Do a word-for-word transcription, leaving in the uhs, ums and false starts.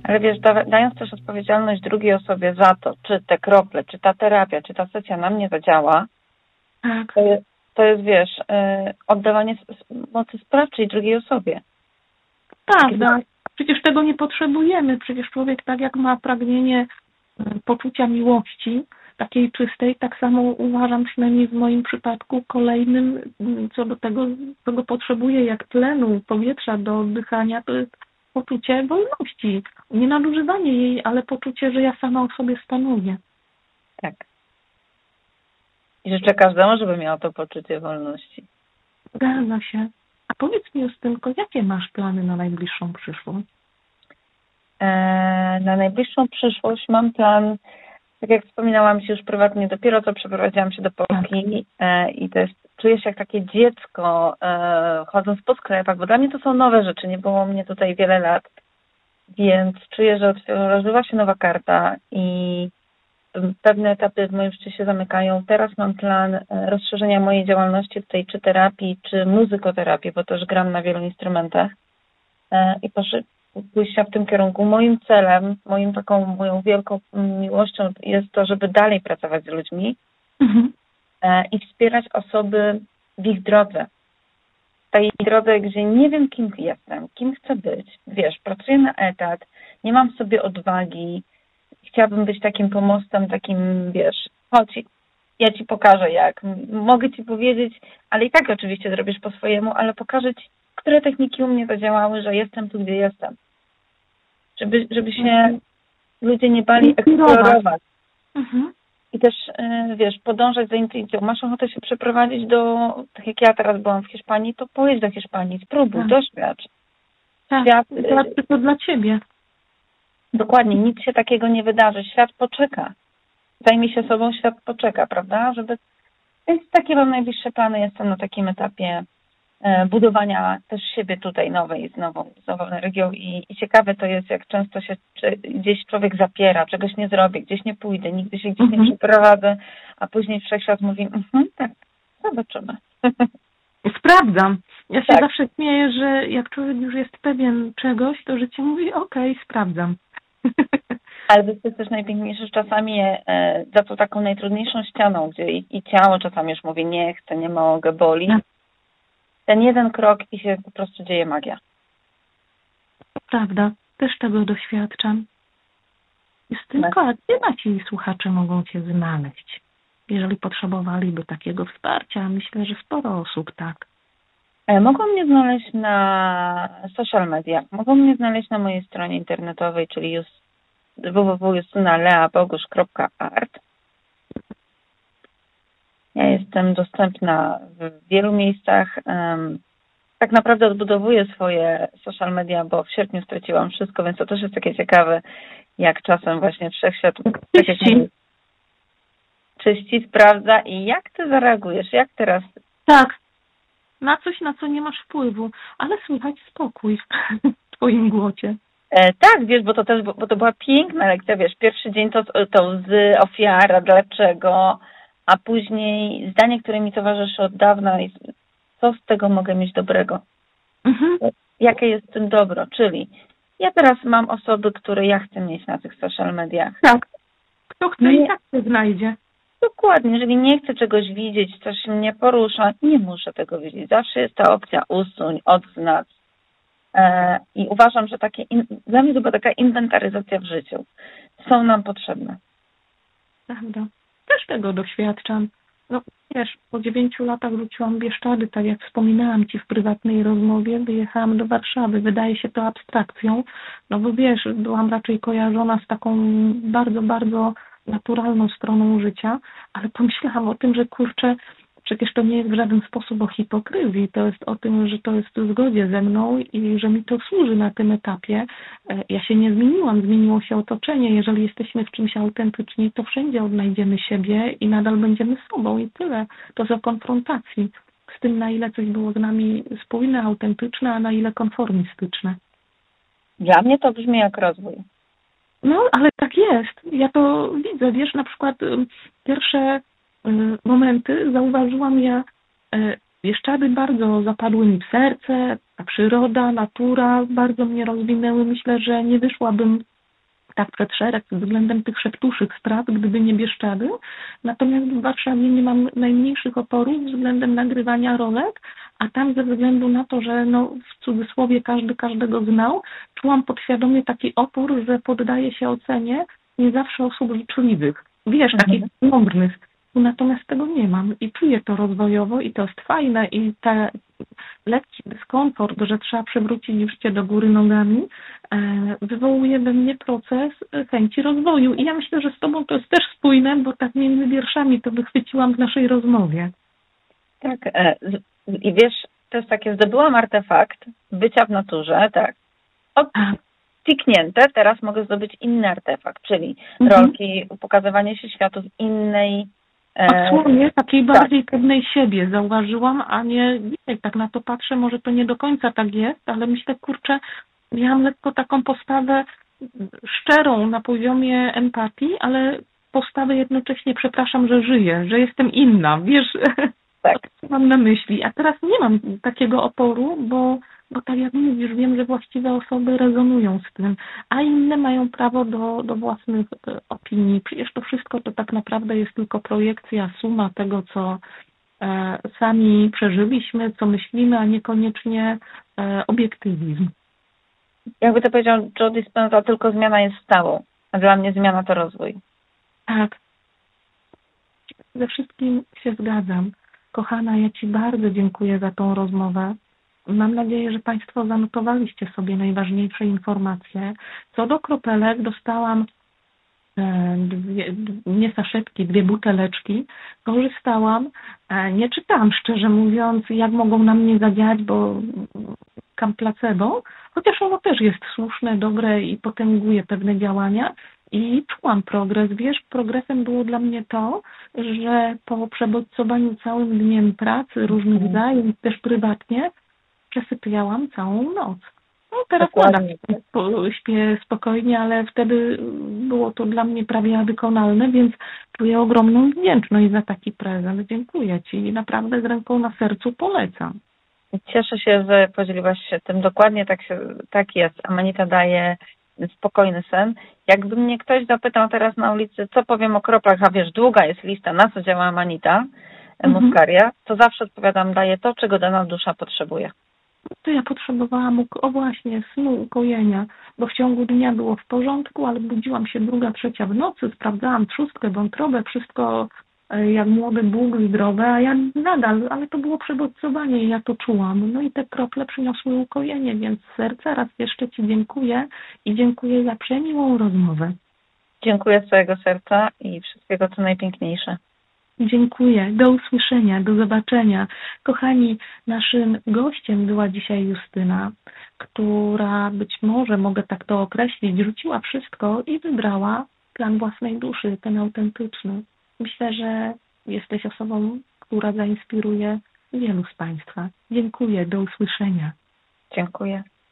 Ale wiesz, da, dając też odpowiedzialność drugiej osobie za to, czy te krople, czy ta terapia, czy ta sesja na mnie zadziała, Tak. to jest, to jest wiesz, yy, oddawanie mocy sprawczej drugiej osobie. Prawda. Przecież tego nie potrzebujemy. Przecież człowiek tak jak ma pragnienie poczucia miłości, takiej czystej, tak samo uważam, przynajmniej w moim przypadku, kolejnym co do tego, czego potrzebuję, jak tlenu, powietrza do oddychania, to jest poczucie wolności. Nie nadużywanie jej, ale poczucie, że ja sama o sobie stanowię. Tak. I życzę każdemu, żeby miał to poczucie wolności. Zgadza się. A powiedz mi, Justynko, jakie masz plany na najbliższą przyszłość? Eee, na najbliższą przyszłość mam plan, tak jak wspominałam Ci już prywatnie, dopiero co przeprowadziłam się do Polski e, i to jest, czuję się jak takie dziecko e, chodząc po sklepach, bo dla mnie to są nowe rzeczy, nie było mnie tutaj wiele lat, więc czuję, że rozbywa się nowa karta i pewne etapy w moim życiu się zamykają. Teraz mam plan rozszerzenia mojej działalności tutaj, czy terapii, czy muzykoterapii, bo też gram na wielu instrumentach e, i proszę pójścia w tym kierunku. Moim celem, moim taką moją wielką miłością jest to, żeby dalej pracować z ludźmi mhm. e, i wspierać osoby w ich drodze. W tej drodze, gdzie nie wiem, kim jestem, kim chcę być. Wiesz, pracuję na etat, nie mam w sobie odwagi, chciałabym być takim pomostem, takim, wiesz, chodź, ja Ci pokażę jak. Mogę Ci powiedzieć, ale i tak oczywiście zrobisz po swojemu, ale pokażę Ci, które techniki u mnie zadziałały, że jestem tu, gdzie jestem. Żeby, żeby się mhm. ludzie nie bali eksplorować. Mhm. I też, wiesz, podążać za intuicją. Masz ochotę się przeprowadzić do, tak jak ja teraz byłam w Hiszpanii, to pojedź do Hiszpanii, spróbuj, tak. doświadcz. Tak, świat, to dla Ciebie. Dokładnie, nic się takiego nie wydarzy. Świat poczeka. Zajmij się sobą, świat poczeka, prawda? Żeby... Więc takie mam najbliższe plany. Jestem na takim etapie e, budowania też siebie tutaj nowej, z nową, z nową energią i, i ciekawe to jest, jak często się czy, gdzieś człowiek zapiera, czegoś nie zrobię, gdzieś nie pójdę, nigdy się gdzieś mm-hmm. nie przeprowadzę, a później wszechświat mówi, mhm, tak, zobaczymy. Sprawdzam. Ja się tak. zawsze śmieję, że jak człowiek już jest pewien czegoś, to życie mówi, okej, okay, sprawdzam. Ale to jest też najpiękniejsze, że czasami e, za to taką najtrudniejszą ścianą, gdzie i, i ciało czasami już mówi, nie chcę, nie mogę, boli. Ten jeden krok i się po prostu dzieje magia. Prawda, też tego doświadczam. Jest tylko, a gdzie nasi słuchacze mogą Cię znaleźć? Jeżeli potrzebowaliby takiego wsparcia, myślę, że sporo osób tak. E, mogą mnie znaleźć na social mediach, mogą mnie znaleźć na mojej stronie internetowej, czyli just w w w kropka justyna lea bogusz kropka art. Ja jestem dostępna w wielu miejscach. Um, tak naprawdę odbudowuję swoje social media, bo w sierpniu straciłam wszystko, więc to też jest takie ciekawe, jak czasem właśnie wszechświat tak jak mówię, czyści, sprawdza i jak Ty zareagujesz, jak teraz... Tak, na coś, na co nie masz wpływu, ale słychać spokój w Twoim głosie. E, tak, wiesz, bo to też, bo, bo to była piękna lekcja, wiesz, pierwszy dzień to, to łzy, ofiara, dlaczego, a później zdanie, które mi towarzyszy od dawna i co z tego mogę mieć dobrego? Mhm. Jakie jest w tym dobro? Czyli ja teraz mam osoby, które ja chcę mieć na tych social mediach. Tak. Kto chce nie, i tak się znajdzie. Dokładnie. Jeżeli nie chcę czegoś widzieć, coś mnie porusza, nie muszę tego widzieć. Zawsze jest ta opcja usuń, odznacz. E, I uważam, że takie in, dla mnie to była taka inwentaryzacja w życiu. Są nam potrzebne. Prawda. Też tego doświadczam. No wiesz, po dziewięciu latach wróciłam w Bieszczady, tak jak wspominałam Ci w prywatnej rozmowie, wyjechałam do Warszawy. Wydaje się to abstrakcją, no bo wiesz, byłam raczej kojarzona z taką bardzo, bardzo naturalną stroną życia, ale pomyślałam o tym, że kurczę, przecież to nie jest w żaden sposób o hipokryzji. To jest o tym, że to jest w zgodzie ze mną i że mi to służy na tym etapie. Ja się nie zmieniłam, zmieniło się otoczenie. Jeżeli jesteśmy w czymś autentyczni, to wszędzie odnajdziemy siebie i nadal będziemy sobą i tyle. To jest o konfrontacji z tym, na ile coś było z nami spójne, autentyczne, a na ile konformistyczne. Dla mnie to brzmi jak rozwój. No, ale tak jest. Ja to widzę. Wiesz, na przykład pierwsze momenty zauważyłam ja, Bieszczady bardzo zapadły mi w serce, ta przyroda, natura bardzo mnie rozwinęły. Myślę, że nie wyszłabym tak przed szereg względem tych szeptuszych spraw, gdyby nie Bieszczady. Natomiast w Warszawie nie mam najmniejszych oporów względem nagrywania rolek, a tam ze względu na to, że no, w cudzysłowie każdy każdego znał, czułam podświadomie taki opór, że poddaję się ocenie nie zawsze osób życzliwych. Wiesz, takich mądrych. Natomiast tego nie mam i czuję to rozwojowo i to jest fajne i ten lekki dyskomfort, że trzeba przewrócić życie do góry nogami, wywołuje we mnie proces chęci rozwoju. I ja myślę, że z Tobą to jest też spójne, bo tak między wierszami to wychwyciłam w naszej rozmowie. Tak. I wiesz, to jest takie, zdobyłam artefakt bycia w naturze, tak. Od... Kliknięte, teraz mogę zdobyć inny artefakt, czyli mhm. rolki, pokazywanie się światu z innej... Odsłonie takiej tak. bardziej pewnej siebie zauważyłam, a nie dzisiaj tak na to patrzę, może to nie do końca tak jest, ale myślę, kurczę, miałam lekko taką postawę szczerą na poziomie empatii, ale postawę jednocześnie, przepraszam, że żyję, że jestem inna, wiesz, tak. co mam na myśli. A teraz nie mam takiego oporu, bo Bo tak jak mówisz, wiem, że właściwe osoby rezonują z tym, a inne mają prawo do, do własnych opinii. Przecież to wszystko to tak naprawdę jest tylko projekcja, suma tego, co e, sami przeżyliśmy, co myślimy, a niekoniecznie e, obiektywizm. Jakby to powiedział Joe Dispenza, tylko zmiana jest stałą, a dla mnie zmiana to rozwój. Tak. Ze wszystkim się zgadzam. Kochana, ja Ci bardzo dziękuję za tą rozmowę. Mam nadzieję, że Państwo zanotowaliście sobie najważniejsze informacje. Co do kropelek, dostałam dwie, nie saszetki, dwie buteleczki. Korzystałam. Nie czytałam, szczerze mówiąc, jak mogą na mnie zadziałać, bo kam placebo, chociaż ono też jest słuszne, dobre i potęguje pewne działania. I czułam progres. Wiesz, progresem było dla mnie to, że po przebodźcowaniu całym dniem pracy, różnych zajęć, też prywatnie, przesypiałam całą noc. No teraz nadal śpię spokojnie, ale wtedy było to dla mnie prawie wykonalne, więc czuję ogromną wdzięczność za taki prezent. Dziękuję Ci i naprawdę z ręką na sercu polecam. Cieszę się, że podzieliłaś się tym. Dokładnie tak, się, tak jest. Amanita daje spokojny sen. Jakby mnie ktoś zapytał teraz na ulicy, co powiem o kroplach, a wiesz, długa jest lista, na co działa Amanita, mhm. Muscaria, to zawsze odpowiadam, daję to, czego dana dusza potrzebuje. To ja potrzebowałam, o właśnie, snu, ukojenia, bo w ciągu dnia było w porządku, ale budziłam się druga, trzecia w nocy, sprawdzałam trzustkę, wątrobę, wszystko jak młody Bóg, zdrowe, a ja nadal, ale to było przebodźcowanie i ja to czułam. No i te krople przyniosły ukojenie, więc z serca raz jeszcze Ci dziękuję i dziękuję za przemiłą rozmowę. Dziękuję z całego serca i wszystkiego co najpiękniejsze. Dziękuję. Do usłyszenia, do zobaczenia. Kochani, naszym gościem była dzisiaj Justyna, która być może, mogę tak to określić, rzuciła wszystko i wybrała plan własnej duszy, ten autentyczny. Myślę, że jesteś osobą, która zainspiruje wielu z Państwa. Dziękuję. Do usłyszenia. Dziękuję.